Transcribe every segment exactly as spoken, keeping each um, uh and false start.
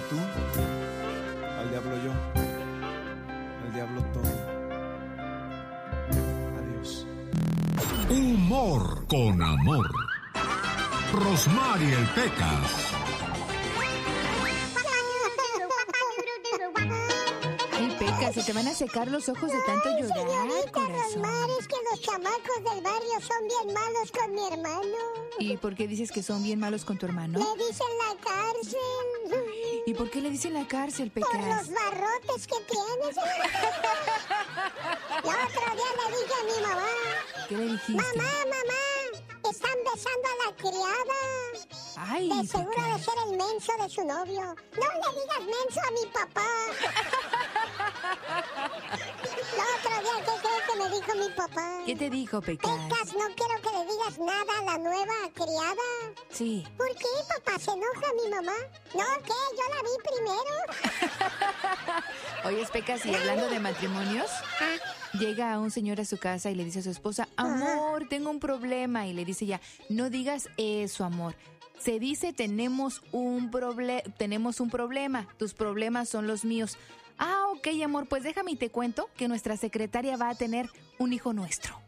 tú, al diablo yo, al diablo todo. Adiós. Humor con amor. Rosmarie Pecas. Ay, Pecas, se te van a secar los ojos de tanto Ay, llorar, señorita corazón. Rosmar, es que los chamacos del barrio son bien malos con mi hermano. ¿Y por qué dices que son bien malos con tu hermano? Le dicen la cárcel. ¿Y por qué le dicen la cárcel, Pecas? Por los barrotes que tienes. El otro día le dije a mi mamá. ¿Qué le dijiste? Mamá, mamá, están besando a la criada. Ay, De seguro Pecas. de ser el menso de su novio. No le digas menso a mi papá. El otro día, ¿qué crees que me dijo mi papá? ¿Qué te dijo, Pecas? Pecas, no quiero que le digas nada a la nueva criada. Sí. ¿Por qué, papá? ¿Se enoja mi mamá? No, ¿qué? Yo la vi primero. Oye, Pecas, y hablando de matrimonios, llega un señor a su casa y le dice a su esposa, amor, tengo un problema. Y le dice ella, no digas eso, amor. Se dice, tenemos un, proble- tenemos un problema. Tus problemas son los míos. Ah, ok, amor, pues déjame y te cuento que nuestra secretaria va a tener un hijo nuestro.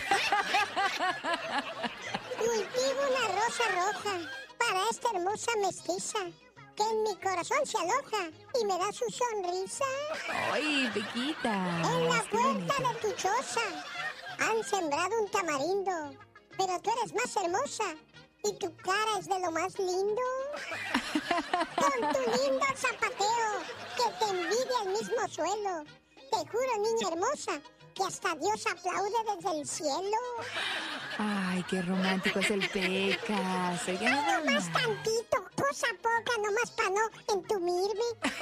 Cultivo una rosa roja para esta hermosa mestiza que en mi corazón se aloja y me da su sonrisa. Ay, Pequita. En la qué bonito. puerta de tu choza han sembrado un tamarindo, pero tú eres más hermosa y tu cara es de lo más lindo. Con tu lindo zapateo que te envidia el mismo suelo. Te juro, niña hermosa, que hasta Dios aplaude desde el cielo. Ay, qué romántico es el Pecas. Oiga, Ay, nada nomás más. tantito, cosa poca, nomás para no entumirme.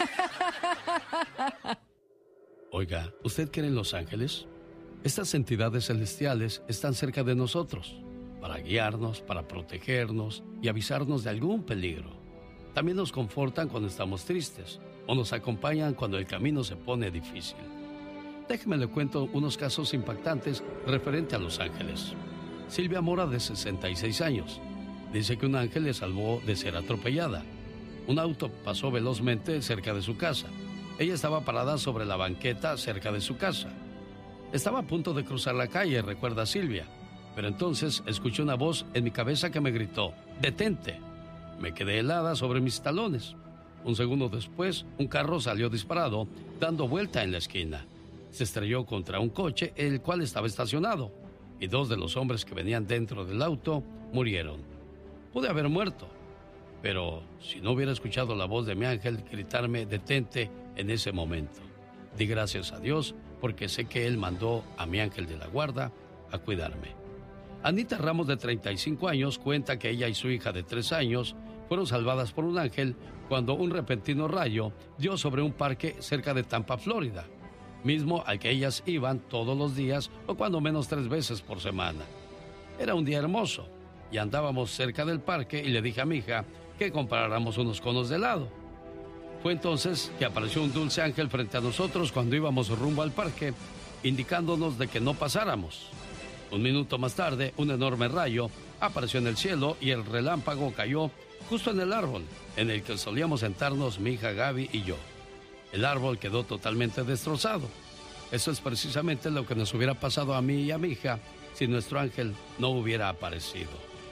Oiga, ¿usted cree en los ángeles? Estas entidades celestiales están cerca de nosotros, para guiarnos, para protegernos y avisarnos de algún peligro. También nos confortan cuando estamos tristes o nos acompañan cuando el camino se pone difícil. Déjeme le cuento unos casos impactantes referente a los ángeles. Silvia Mora, de sesenta y seis años, dice que un ángel le salvó de ser atropellada. Un auto pasó velozmente cerca de su casa. Ella estaba parada sobre la banqueta cerca de su casa. Estaba a punto de cruzar la calle, recuerda Silvia, pero entonces escuché una voz en mi cabeza que me gritó, ¡detente! Me quedé helada sobre mis talones. Un segundo después, un carro salió disparado, dando vuelta en la esquina. Se estrelló contra un coche, el cual estaba estacionado, y dos de los hombres que venían dentro del auto murieron. Pude haber muerto, pero si no hubiera escuchado la voz de mi ángel gritarme detente en ese momento. Di gracias a Dios porque sé que Él mandó a mi ángel de la guarda a cuidarme. Anita Ramos, de treinta y cinco años, cuenta que ella y su hija de tres años fueron salvadas por un ángel cuando un repentino rayo dio sobre un parque cerca de Tampa, Florida, mismo al que ellas iban todos los días o cuando menos tres veces por semana. Era un día hermoso y andábamos cerca del parque y le dije a mi hija que compráramos unos conos de helado. Fue entonces que apareció un dulce ángel frente a nosotros cuando íbamos rumbo al parque, indicándonos de que no pasáramos. Un minuto más tarde, un enorme rayo apareció en el cielo y el relámpago cayó justo en el árbol en el que solíamos sentarnos mi hija Gaby y yo. El árbol quedó totalmente destrozado. Eso es precisamente lo que nos hubiera pasado a mí y a mi hija si nuestro ángel no hubiera aparecido.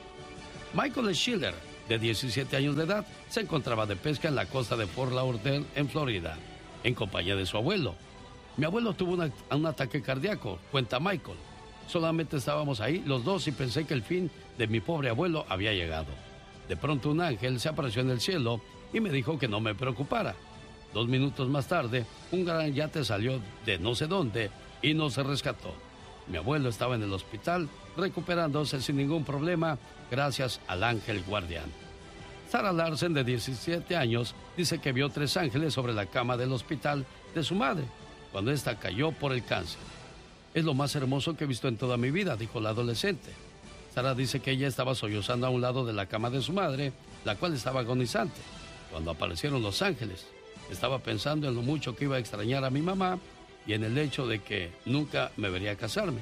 Michael Schiller, de diecisiete años de edad, se encontraba de pesca en la costa de Fort Lauderdale, en Florida, en compañía de su abuelo. Mi abuelo tuvo una, un ataque cardíaco, cuenta Michael. Solamente estábamos ahí los dos y pensé que el fin de mi pobre abuelo había llegado. De pronto un ángel se apareció en el cielo y me dijo que no me preocupara. Dos minutos más tarde, un gran yate salió de no sé dónde y nos rescató. Mi abuelo estaba en el hospital recuperándose sin ningún problema gracias al ángel guardián. Sarah Larsen, de diecisiete años, dice que vio tres ángeles sobre la cama del hospital de su madre cuando ésta cayó por el cáncer. Es lo más hermoso que he visto en toda mi vida, dijo la adolescente. Sarah dice que ella estaba sollozando a un lado de la cama de su madre, la cual estaba agonizante, cuando aparecieron los ángeles. Estaba pensando en lo mucho que iba a extrañar a mi mamá y en el hecho de que nunca me vería casarme.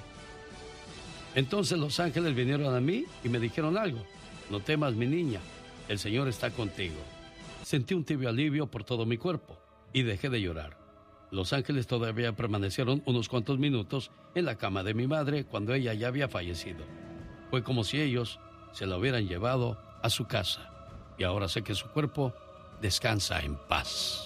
Entonces los ángeles vinieron a mí y me dijeron algo. No temas, mi niña, el Señor está contigo. Sentí un tibio alivio por todo mi cuerpo y dejé de llorar. Los ángeles todavía permanecieron unos cuantos minutos en la cama de mi madre cuando ella ya había fallecido. Fue como si ellos se la hubieran llevado a su casa. Y ahora sé que su cuerpo descansa en paz.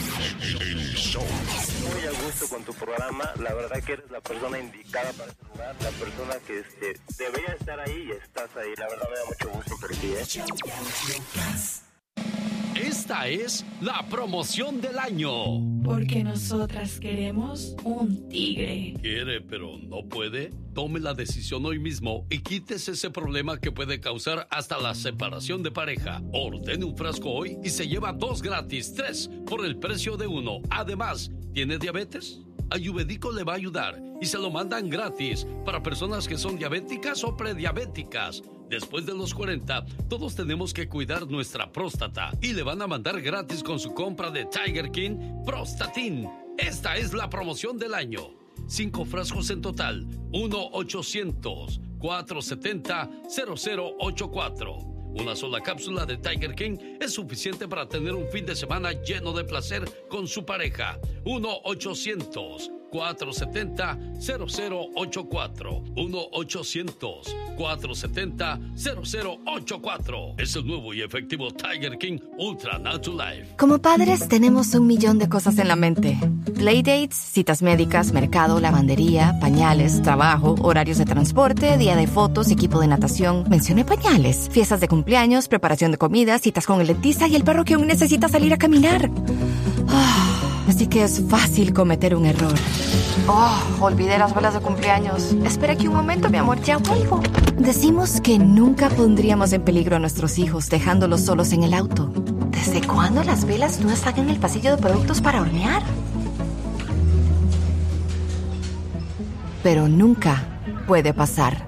Muy a gusto con tu programa. La verdad que eres la persona indicada para este lugar. La persona que este, debería estar ahí y estás ahí. La verdad me da mucho gusto por ti, ¿eh? Esta es la promoción del año. Porque nosotras queremos un tigre. ¿Quiere pero no puede? Tome la decisión hoy mismo y quítese ese problema que puede causar hasta la separación de pareja. Ordene un frasco hoy y se lleva dos gratis, tres por el precio de uno. Además, ¿tiene diabetes? Ayurvédico le va a ayudar y se lo mandan gratis para personas que son diabéticas o prediabéticas. Después de los cuarenta, todos tenemos que cuidar nuestra próstata y le van a mandar gratis con su compra de Tiger King Prostatin. Esta es la promoción del año. Cinco frascos en total. uno ochocientos, cuatrocientos setenta, cero cero ochenta y cuatro. Una sola cápsula de Tiger King es suficiente para tener un fin de semana lleno de placer con su pareja. uno ochocientos, cuatrocientos setenta, cero cero ochenta y cuatro. uno ochocientos, cuatrocientos setenta, cero cero ochenta y cuatro. Es el nuevo y efectivo Tiger King Ultra Natural Life. Como padres tenemos un millón de cosas en la mente. Playdates, citas médicas, mercado, lavandería, pañales, trabajo, horarios de transporte, día de fotos, equipo de natación. Mencioné pañales. Fiestas de cumpleaños, preparación de comida, citas con el dentista y el perro que aún necesita salir a caminar. Ah, así que es fácil cometer un error. Oh, olvidé las velas de cumpleaños. Espera aquí un momento, mi amor, ya vuelvo. Decimos que nunca pondríamos en peligro a nuestros hijos dejándolos solos en el auto. ¿Desde cuándo las velas no están en el pasillo de productos para hornear? Pero nunca puede pasar.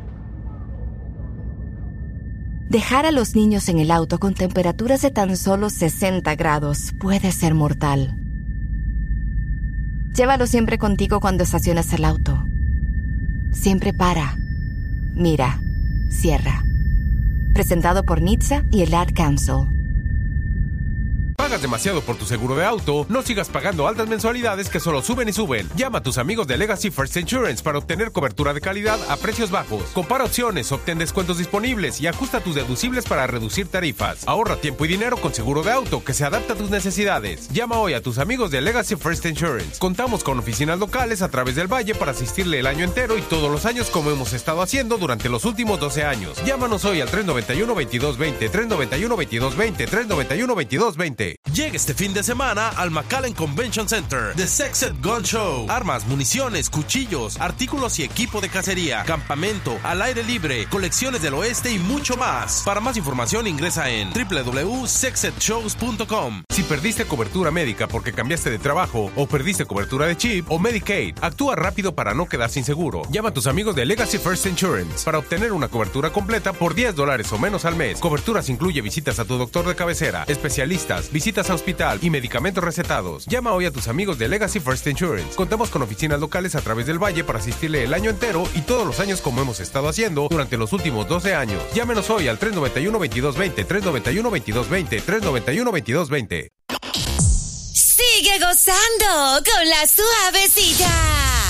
Dejar a los niños en el auto con temperaturas de tan solo sesenta grados puede ser mortal. Llévalo siempre contigo cuando estaciones el auto. Siempre para, mira, cierra. Presentado por N H T S A y el Ad Council. ¿Pagas demasiado por tu seguro de auto? No sigas pagando altas mensualidades que solo suben y suben. Llama a tus amigos de Legacy First Insurance para obtener cobertura de calidad a precios bajos. Compara opciones, obtén descuentos disponibles y ajusta tus deducibles para reducir tarifas. Ahorra tiempo y dinero con seguro de auto que se adapta a tus necesidades. Llama hoy a tus amigos de Legacy First Insurance. Contamos con oficinas locales a través del valle para asistirle el año entero y todos los años como hemos estado haciendo durante los últimos doce años. Llámanos hoy al tres noventa y uno, veintidós veinte, tres noventa y uno, veintidós veinte, tres noventa y uno, veintidós veinte. Llega este fin de semana al McAllen Convention Center The Sexed Gun Show. Armas, municiones, cuchillos, artículos y equipo de cacería, campamento, al aire libre, colecciones del oeste y mucho más. Para más información ingresa en doble u doble u doble u punto sexed shows punto com. Si perdiste cobertura médica porque cambiaste de trabajo o perdiste cobertura de CHIP o Medicaid, actúa rápido para no quedar sin seguro. Llama a tus amigos de Legacy First Insurance para obtener una cobertura completa por diez dólares o menos al mes. Coberturas incluye visitas a tu doctor de cabecera, especialistas, visitas a hospital y medicamentos recetados. Llama hoy a tus amigos de Legacy First Insurance. Contamos con oficinas locales a través del valle para asistirle el año entero y todos los años como hemos estado haciendo durante los últimos doce años. Llámenos hoy al tres noventa y uno, veintidós veinte, tres noventa y uno, veintidós veinte, tres noventa y uno, veintidós veinte. Sigue gozando con la suavecita.